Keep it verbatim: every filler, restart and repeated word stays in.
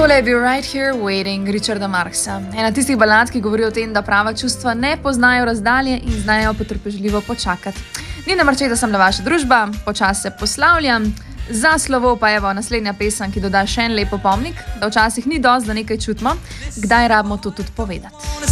Tole je bil Right Here Waiting Richarda Marxa. Ena tistih balad, ki govori o tem, da prava čustva ne poznajo razdalje in znajo potrpežljivo počakati. Ni ne mrče, da sem na vaša družba, počas se poslavljam. Za slovo pa evo naslednja pesem, ki doda še en lep opomnik, da včasih ni dosti, da nekaj čutimo, kdaj rabimo to tudi povedati.